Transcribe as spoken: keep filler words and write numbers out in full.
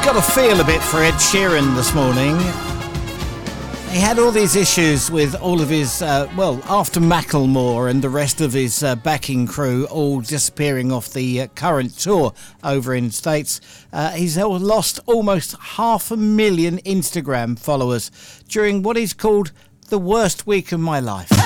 got a feel a bit for Ed Sheeran this morning. He had all these issues with all of his, uh, well, after Macklemore and the rest of his uh, backing crew all disappearing off the uh, current tour over in the States. Uh, he's lost almost half a million Instagram followers during what he's called the worst week of my life.